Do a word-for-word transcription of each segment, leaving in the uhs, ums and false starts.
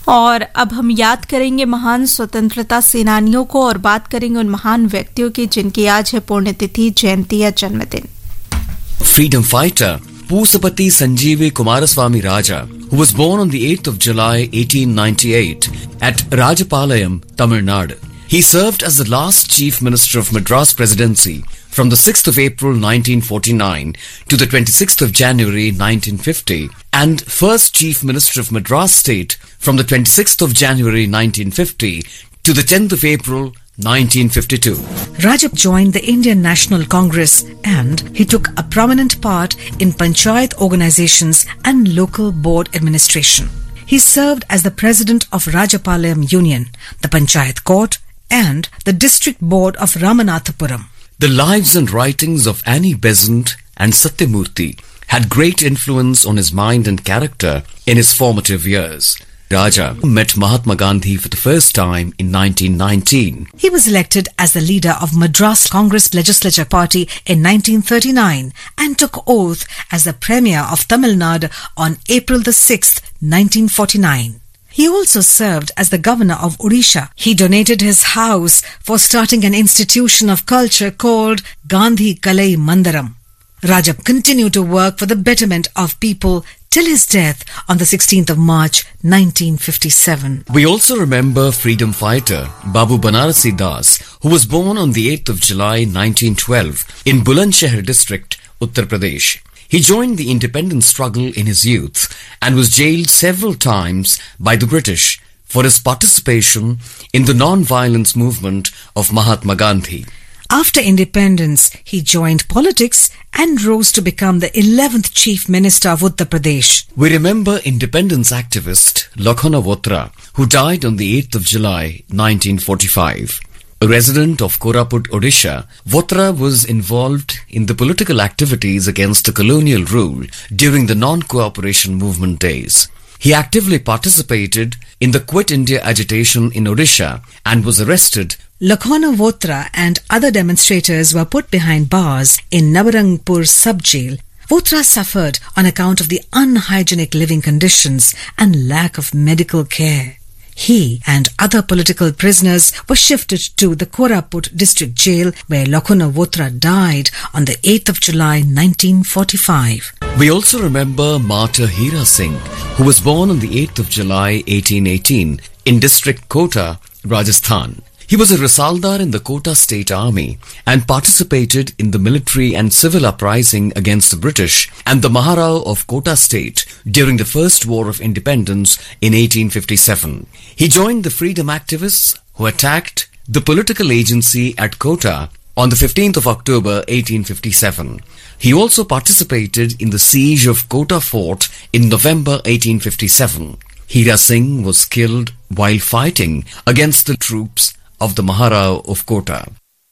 और अब हम याद करेंगे महान स्वतंत्रता सेनानियों को और बात करेंगे उन महान व्यक्तियों की जिनकी आज है पुण्यतिथि, जयंती या जन्मदिन। Freedom fighter Pusapati Sanjeevi Kumaraswamy Raja, who was born on the eighth of July eighteen ninety-eight at Rajapalayam, Tamil Nadu. He served as the last Chief Minister of Madras Presidency from the sixth of April nineteen forty-nine to the twenty-sixth of January nineteen fifty and first Chief Minister of Madras State from the twenty-sixth of January nineteen fifty to the tenth of April nineteen fifty-two. Rajap joined the Indian National Congress and he took a prominent part in panchayat organizations and local board administration. He served as the president of Rajapalayam Union, the Panchayat Court and the District Board of Ramanathapuram. The lives and writings of Annie Besant and Satyamurthy had great influence on his mind and character in his formative years. Raja met Mahatma Gandhi for the first time in nineteen nineteen. He was elected as the leader of Madras Congress Legislature Party in nineteen thirty-nine and took oath as the Premier of Tamil Nadu on April the sixth, nineteen forty-nine. He also served as the Governor of Odisha. He donated his house for starting an institution of culture called Gandhi Kalai Mandiram. Rajap continued to work for the betterment of people till his death on the sixteenth of March nineteen fifty-seven. We also remember freedom fighter Babu Banarasi Das, who was born on the eighth of July nineteen twelve in Bulandshahr district, Uttar Pradesh. He joined the independence struggle in his youth and was jailed several times by the British for his participation in the non-violence movement of Mahatma Gandhi. After independence, he joined politics and rose to become the eleventh Chief Minister of Uttar Pradesh. We remember independence activist Lakhana Votra, who died on the eighth of July nineteen forty-five. A resident of Koraput, Odisha, Votra was involved in the political activities against the colonial rule during the non-cooperation movement days. He actively participated in the Quit India agitation in Odisha and was arrested. Lakhana Votra and other demonstrators were put behind bars in Nabarangpur sub-jail. Votra suffered on account of the unhygienic living conditions and lack of medical care. He and other political prisoners were shifted to the Koraput district jail where Lakhana Votra died on the eighth of July nineteen forty-five. We also remember Martyr Hira Singh, who was born on the eighth of July eighteen eighteen in district Kota, Rajasthan. He was a Rasaldar in the Kota State Army and participated in the military and civil uprising against the British and the Maharao of Kota State during the First War of Independence in eighteen fifty-seven. He joined the freedom activists who attacked the political agency at Kota on the fifteenth of October eighteen fifty-seven. He also participated in the siege of Kota Fort in November eighteen fifty-seven. Hira Singh was killed while fighting against the troops of the Maharao of Kota.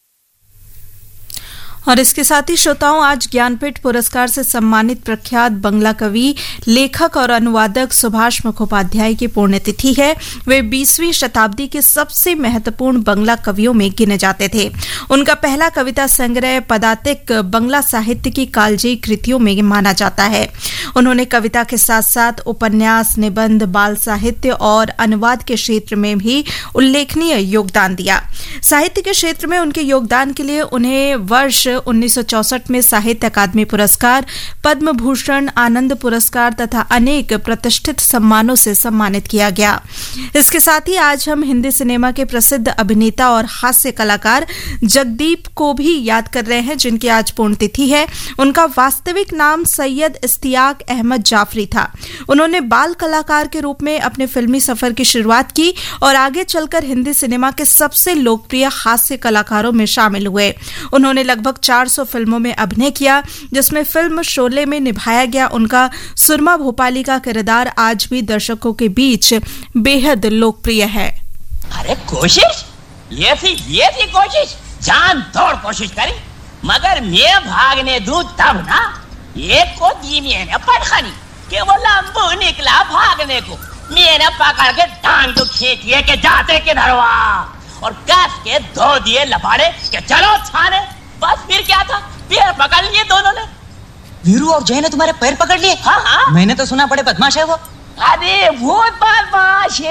और इसके साथ ही श्रोताओं, आज ज्ञानपीठ पुरस्कार से सम्मानित प्रख्यात बंगला कवि, लेखक और अनुवादक सुभाष मुखोपाध्याय की पुण्यतिथि है। वे बीसवीं शताब्दी के सबसे महत्वपूर्ण बंगला कवियों में गिने जाते थे। उनका पहला कविता संग्रह पदातिक बंगला साहित्य की कालजयी कृतियों में माना जाता है। उन्होंने कविता के साथ साथ उपन्यास, निबंध, बाल साहित्य और अनुवाद के क्षेत्र में भी उल्लेखनीय योगदान दिया। साहित्य के क्षेत्र में उनके योगदान के लिए उन्हें वर्ष उन्नीस सौ चौसठ में साहित्य अकादमी पुरस्कार, पद्म भूषण, आनंद पुरस्कार तथा अनेक प्रतिष्ठित सम्मानों से सम्मानित किया गया। इसके साथ ही आज हम हिंदी सिनेमा के प्रसिद्ध अभिनेता और हास्य कलाकार जगदीप को भी याद कर रहे हैं, जिनकी आज पुण्यतिथि है। उनका वास्तविक नाम सैयद इश्तियाक अहमद जाफरी था। उन्होंने बाल कलाकार के रूप में अपने फिल्मी सफर की शुरुआत की और आगे चलकर हिंदी सिनेमा के सबसे लोकप्रिय हास्य कलाकारों में शामिल हुए। उन्होंने लगभग चार सौ फिल्मों में अभिनय किया, जिसमें फिल्म शोले में निभाया गया उनका सुरमा भोपाली का किरदार आज भी दर्शकों के बीच बेहद लोकप्रिय है। अरे कोशिश ये थी ये थी कोशिश, जान तोड़ कोशिश करी, मगर मैं भागने दूं तब ना, एक को दी मैंने पटखनी कि वो लंबू निकला भागने को, मैंने पकड़ के टांग तो खींची के जाते किधर वहाँ, और कस के धो दिए लबाड़े के चलो थाने। बस फिर क्या था, पैर पकड़ लिए दोनों ने। वीरू और जय ने तुम्हारे पैर पकड़ लिए? हाँ हाँ, मैंने तो सुना बड़े बदमाश है वो। अरे वो बदमाश है।